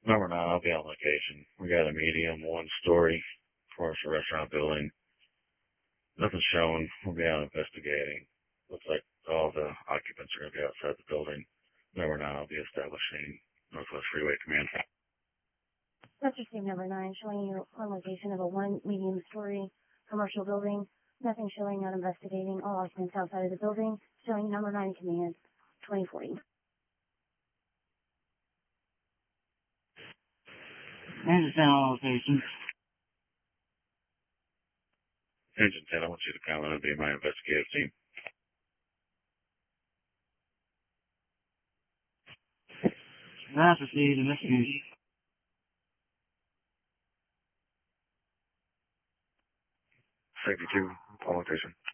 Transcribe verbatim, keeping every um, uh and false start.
Number nine, I'll be on location. We got a medium, one-story commercial restaurant building. Nothing's shown. We'll be out investigating. Looks like all the occupants are going to be outside the building. Number nine, I'll be establishing Northwest Freeway Command. Master Steve number nine, showing you on location of a one medium-story commercial building. Nothing showing, not investigating. All occupants outside of the building. Showing number nine command, twenty forty. Engine ten on location. Engine ten, I want you to come in and be my investigative team. Last received, investigation. Safety two, on location.